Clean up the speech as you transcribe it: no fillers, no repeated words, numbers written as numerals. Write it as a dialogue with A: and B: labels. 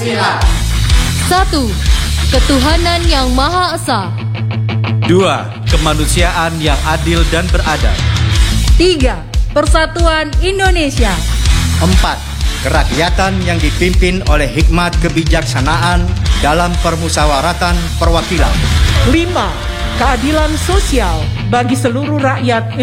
A: Pancasila.
B: 1. Ketuhanan yang Maha Esa.
C: 2. Kemanusiaan yang adil dan beradab.
D: 3. Persatuan Indonesia.
E: 4. Kerakyatan yang dipimpin oleh hikmat kebijaksanaan dalam permusyawaratan perwakilan.
F: 5. Keadilan sosial bagi seluruh rakyat